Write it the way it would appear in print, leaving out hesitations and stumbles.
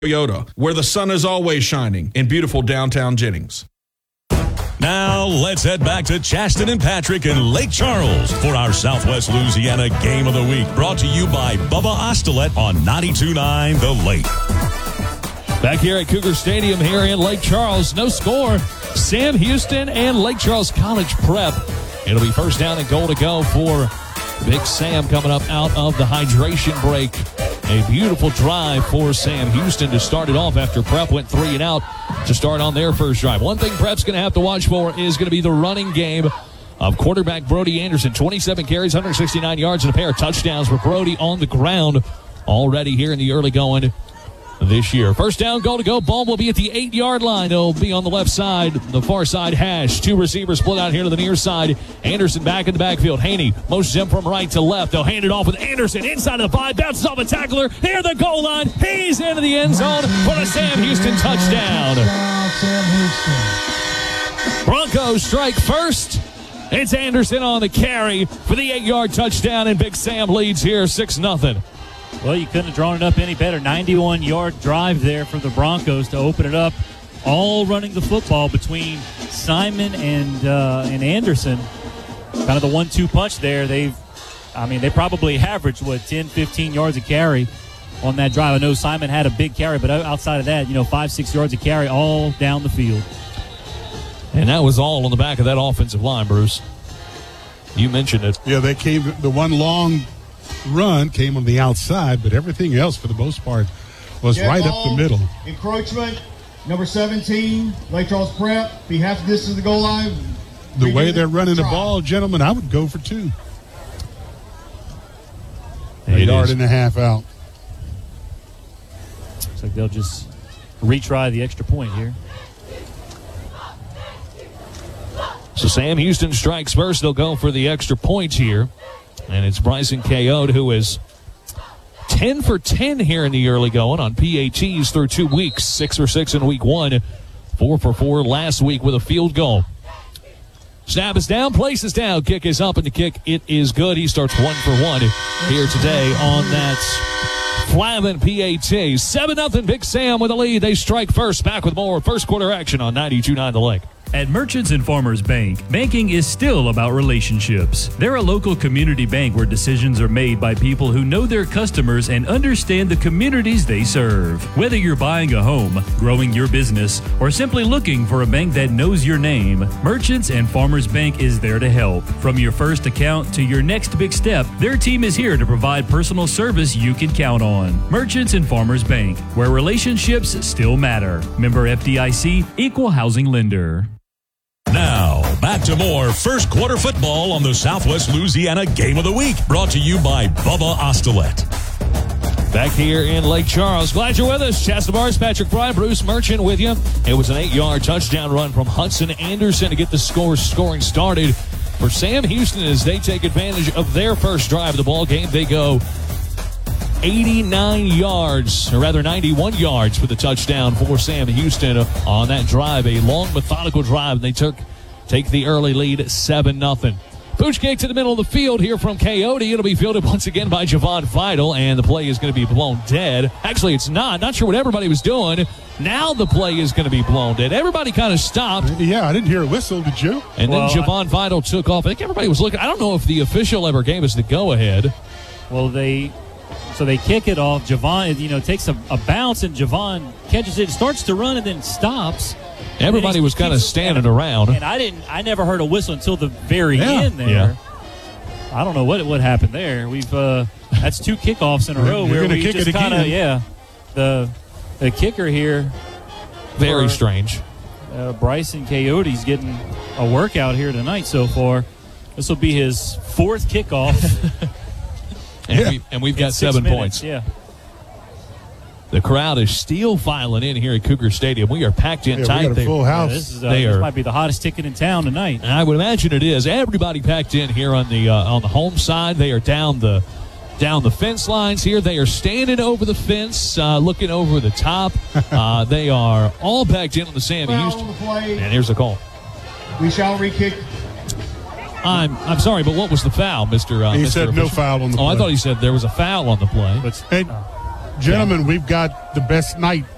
Toyota, where the sun is always shining in beautiful downtown Jennings. Now, let's head back to Chaston and Patrick in Lake Charles for our Southwest Louisiana Game of the Week, brought to you by Bubba Ostelet on 92.9 The Lake. Back here at Cougar Stadium here in Lake Charles, no score. Sam Houston and Lake Charles College Prep. It'll be first down and goal to go for Big Sam coming up out of the hydration break. A beautiful drive for Sam Houston to start it off after Prep went 3 and out to start on their first drive. One thing Prep's going to have to watch for is going to be the running game of quarterback Brody Anderson. 27 carries, 169 yards, and a pair of touchdowns for Brody on the ground already here in the early going this year. First down, goal to go. Ball will be at the 8-yard line. It'll be on the left side, the far side hash. 2 receivers split out here to the near side. Anderson back in the backfield. Haney motions him from right to left. They'll hand it off with Anderson inside of the 5. Bounces off a tackler near the goal line. He's into the end zone for a Sam Houston touchdown. Broncos strike first. It's Anderson on the carry for the 8-yard touchdown, and Big Sam leads here 6-0. Well, you couldn't have drawn it up any better. 91-yard drive there for the Broncos to open it up. All running the football between Simon and Anderson. Kind of the 1-2 punch there. They probably averaged, 10, 15 yards a carry on that drive. I know Simon had a big carry, but outside of that, 5-6 yards a carry all down the field. And that was all on the back of that offensive line, Bruce. You mentioned it. Yeah, they came. The one long run came on the outside, but everything else, for the most part, was right up the middle. Encroachment, number 17, Lake Charles Prep. Be half the distance to the goal line. The way they're running the ball, gentlemen, I would go for 2. A yard and a half out. Looks like they'll just retry the extra point here. So Sam Houston strikes first. They'll go for the extra points here. And it's Bryson Coyote, who is 10 for 10 here in the early going on PATs through 2 weeks. 6 for 6 in week 1. 4 for 4 last week with a field goal. Snap is down, place is down, kick is up, and the kick, it is good. He starts 1 for 1 here today on that Flavin PAT. 7-0 Big Sam with a lead. They strike first. Back with more first quarter action on 92.9 The Lake. At Merchants and Farmers Bank, banking is still about relationships. They're a local community bank where decisions are made by people who know their customers and understand the communities they serve. Whether you're buying a home, growing your business, or simply looking for a bank that knows your name, Merchants and Farmers Bank is there to help. From your first account to your next big step, their team is here to provide personal service you can count on. Merchants and Farmers Bank, where relationships still matter. Member FDIC, Equal Housing Lender. Now, back to more first quarter football on the Southwest Louisiana Game of the Week, brought to you by Bubba Ostelet. Back here in Lake Charles. Glad you're with us. Chasta Bars, Patrick Fry, Bruce Merchant with you. It was an 8-yard touchdown run from Hudson Anderson to get the scoring started for Sam Houston as they take advantage of their first drive of the ball game. They go 89 yards, or rather 91 yards for the touchdown for Sam Houston on that drive. A long, methodical drive. They take the early lead 7-0. Pooch kick to the middle of the field here from Coyote. It'll be fielded once again by Javon Vidal, and the play is going to be blown dead. Actually, it's not. Not sure what everybody was doing. Now the play is going to be blown dead. Everybody kind of stopped. Yeah, I didn't hear a whistle, did you? And then Javon Vidal took off. I think everybody was looking. I don't know if the official ever gave us the go-ahead. Well, they kick it off. Javon, takes a bounce, and Javon catches it, starts to run, and then stops. Everybody was kind of standing around. And I never heard a whistle until the very end there. Yeah. I don't know what happened there. That's 2 kickoffs in a row where we just kind of, the kicker here. Very strange. Bryson Coyote's getting a workout here tonight so far. This will be his 4th kickoff. And we've got 7 points. Yeah. The crowd is still filing in here at Cougar Stadium. We are packed in tight. We got a full house. This might be the hottest ticket in town tonight. I would imagine it is. Everybody packed in here on the home side. They are down the fence lines here. They are standing over the fence, looking over the top. They are all packed in on the Sam Houston. And here's a call. We shall re-kick. I'm sorry, but what was the foul, Mr. He Mr. said official? no foul on the play. Oh, I thought he said there was a foul on the play. Hey, gentlemen, we've got the best night